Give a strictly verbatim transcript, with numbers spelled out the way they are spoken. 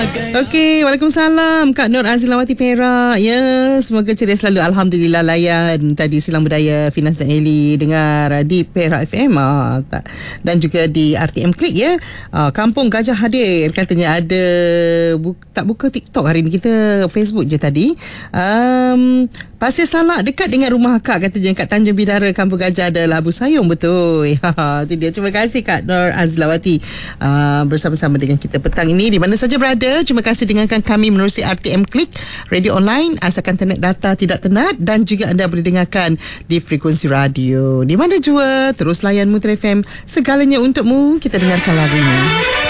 Okey, Waalaikumsalam Kak Nur Azilawati Perak. Ya, semoga ceria selalu. Alhamdulillah layan tadi Silang Budaya Finas dan Eli dengar di Perak F M ah, tak. Dan juga di R T M Klik ya. Ah, Kampung Gajah hadir. Katanya ada bu- tak buka TikTok hari ni, kita Facebook je tadi. Um, Pasir Salak dekat dengan rumah Kak, katanya kat Tanjung Bidara Kampung Gajah ada labu sayung, betul. Ha, itu dia. Terima kasih Kak Nur Azilawati uh, bersama-sama dengan kita petang ini di mana saja berada. Terima kasih dengarkan kami menerusi R T M Klik radio online, asalkan internet data tidak tenat, dan juga anda boleh dengarkan di frekuensi radio di mana jua. Terus layan Mutra F M, segalanya untukmu. Kita dengarkan lagu ini.